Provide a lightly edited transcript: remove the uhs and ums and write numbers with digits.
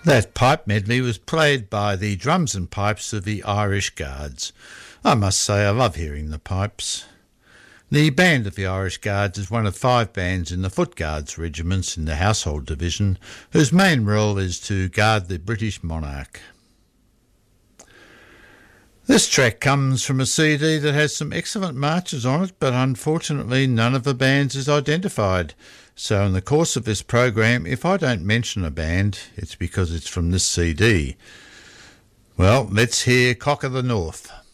That pipe medley was played by the drums and pipes of the Irish Guards. I must say I love hearing the pipes. The band of the Irish Guards is one of 5 bands in the Foot Guards regiments in the Household Division, whose main role is to guard the British monarch. This track comes from a CD that has some excellent marches on it, but unfortunately none of the bands is identified. So in the course of this program, if I don't mention a band, it's because it's from this CD. Well, let's hear Cock of the North.